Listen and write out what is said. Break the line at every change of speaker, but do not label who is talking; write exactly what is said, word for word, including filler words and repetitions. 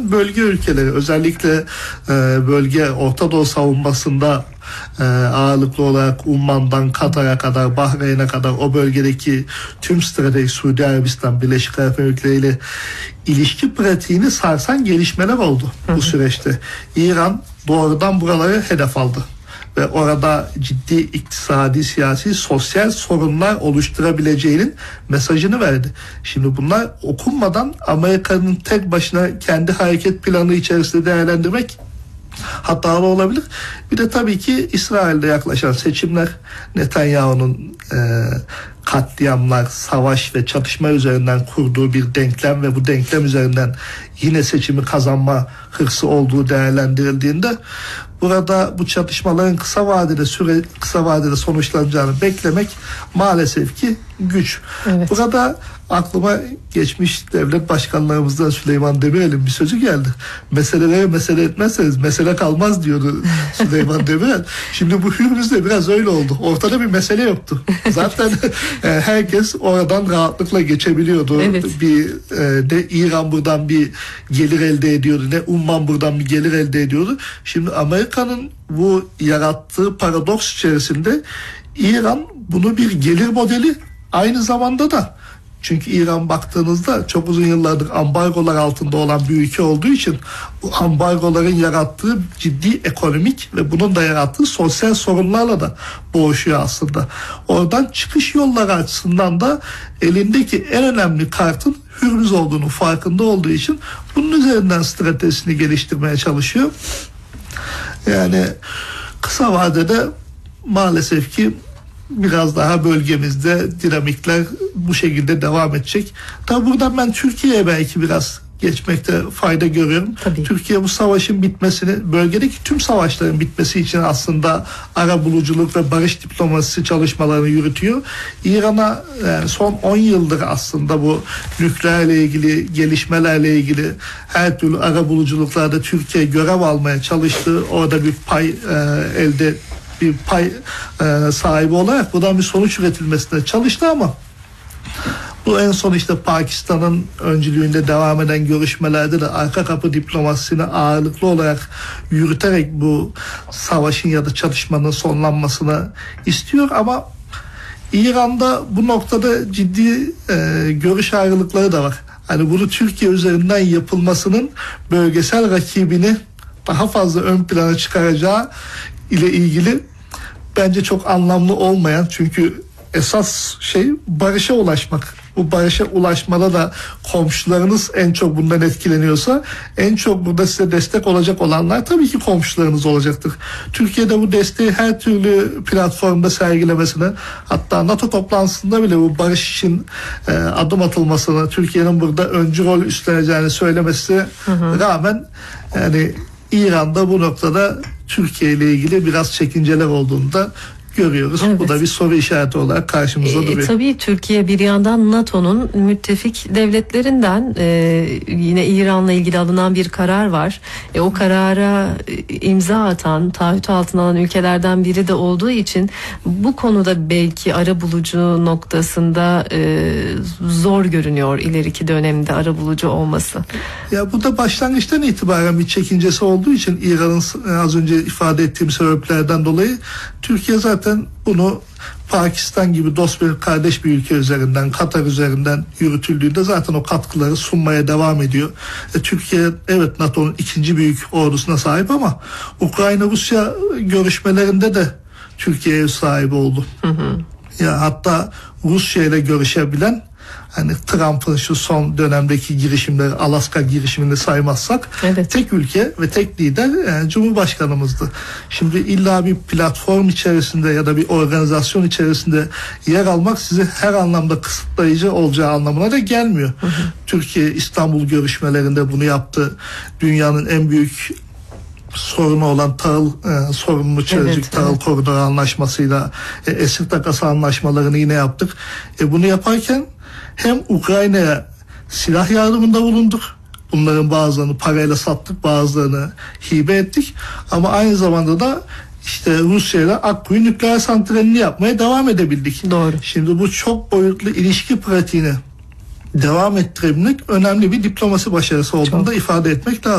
hem bölge ülkeleri, özellikle e, bölge Orta Doğu savunmasında e, ağırlıklı olarak Umman'dan Katar'a kadar, Bahreyn'e kadar o bölgedeki tüm strateji, Suudi Arabistan, Birleşik Arap Emirlikleri ile ilişki pratiğini sarsan gelişmeler oldu bu hı. süreçte. İran doğrudan buraları hedef aldı ve orada ciddi iktisadi, siyasi, sosyal sorunlar oluşturabileceğinin mesajını verdi. Şimdi bunlar okunmadan Amerika'nın tek başına kendi hareket planı içerisinde değerlendirmek hatalı olabilir. Bir de tabii ki İsrail'de yaklaşan seçimler, Netanyahu'nun e, katliamlar, savaş ve çatışma üzerinden kurduğu bir denklem ve bu denklem üzerinden yine seçimi kazanma hırsı olduğu değerlendirildiğinde burada bu çatışmaların kısa vadede süre kısa vadede sonuçlanacağını beklemek maalesef ki güç. Evet. Burada aklıma geçmiş devlet başkanlarımızdan Süleyman Demirel'in bir sözü geldi. Meseleleri mesele etmezseniz mesele kalmaz diyordu Süleyman Demirel. Şimdi bu Hürmüz'de biraz öyle oldu. Ortada bir mesele yoktu. Zaten herkes oradan rahatlıkla geçebiliyordu. Evet. Bir e, de İran buradan bir gelir elde ediyordu, ne Umman buradan bir gelir elde ediyordu. Şimdi Amerika'nın bu yarattığı paradoks içerisinde İran bunu bir gelir modeli, aynı zamanda da çünkü İran baktığınızda çok uzun yıllardır ambargolar altında olan bir ülke olduğu için bu ambargoların yarattığı ciddi ekonomik ve bunun da yarattığı sosyal sorunlarla da boğuşuyor aslında. Oradan çıkış yolları açısından da elindeki en önemli kartın Hürmüz olduğunu farkında olduğu için bunun üzerinden stratejisini geliştirmeye çalışıyor. Yani kısa vadede maalesef ki biraz daha bölgemizde dinamikler bu şekilde devam edecek. Tabi buradan ben Türkiye'ye belki biraz geçmekte fayda görüyorum. Tabii. Türkiye bu savaşın bitmesini, bölgedeki tüm savaşların bitmesi için aslında arabuluculuk ve barış diplomasisi çalışmalarını yürütüyor. İran'a yani son on yıldır aslında bu nükleerle ilgili gelişmelerle ilgili her türlü arabuluculuklarda Türkiye görev almaya çalıştı. Orada bir pay e, elde bir pay e, sahibi olarak buradan bir sonuç üretilmesine çalıştı ama bu en son işte Pakistan'ın öncülüğünde devam eden görüşmelerde de arka kapı diplomasisini ağırlıklı olarak yürüterek bu savaşın ya da çatışmanın sonlanmasını istiyor ama İran'da bu noktada ciddi e, görüş ayrılıkları da var. Hani bunu Türkiye üzerinden yapılmasının bölgesel rakibini daha fazla ön plana çıkaracağı ile ilgili bence çok anlamlı olmayan, çünkü esas şey barışa ulaşmak. Bu barışa ulaşmada da komşularınız en çok bundan etkileniyorsa en çok burada size destek olacak olanlar tabii ki komşularınız olacaktır. Türkiye'de bu desteği her türlü platformda sergilemesine, hatta NATO toplantısında bile bu barış için e, adım atılmasına, Türkiye'nin burada öncü rol üstleneceğini söylemesi hı hı. rağmen yani İran'da bu noktada Türkiye ile ilgili biraz çekinceler olduğunu da görüyoruz. Evet. Bu da bir soru işareti olarak karşımızda duruyor.
E, tabii Türkiye bir yandan NATO'nun müttefik devletlerinden, e, yine İran'la ilgili alınan bir karar var. E, o karara imza atan, taahhüt altına alan ülkelerden biri de olduğu için bu konuda belki arabulucu noktasında e, zor görünüyor ileriki dönemde arabulucu olması.
Ya bu da başlangıçtan itibaren bir çekincesi olduğu için İran'ın az önce ifade ettiğim sebeplerden dolayı Türkiye zaten bunu Pakistan gibi dost bir kardeş bir ülke üzerinden, Katar üzerinden yürütüldüğünde zaten o katkıları sunmaya devam ediyor. E, Türkiye evet NATO'nun ikinci büyük ordusuna sahip ama Ukrayna-Rusya görüşmelerinde de Türkiye ev sahibi oldu. Hı hı. Ya hatta Rusya ile görüşebilen, hani Trump'ın şu son dönemdeki girişimleri, Alaska girişimini saymazsak evet. tek ülke ve tek lider yani Cumhurbaşkanımızdı. Şimdi illa bir platform içerisinde ya da bir organizasyon içerisinde yer almak sizi her anlamda kısıtlayıcı olacağı anlamına da gelmiyor. Hı hı. Türkiye İstanbul görüşmelerinde bunu yaptı. Dünyanın en büyük sorunu olan tahıl e, sorununu çözecek evet, tahıl evet. koridoru anlaşmasıyla e, esir takası anlaşmalarını yine yaptık. E, bunu yaparken hem Ukrayna'ya silah yardımında bulunduk. Bunların bazılarını parayla sattık, bazılarını hibe ettik. Ama aynı zamanda da işte Rusya ile Akkuyu nükleer santralini yapmaya devam edebildik.
Doğru.
Şimdi bu çok boyutlu ilişki pratiğini devam ettirebilmek önemli bir diplomasi başarısı olduğunu çok. da ifade etmek lazım.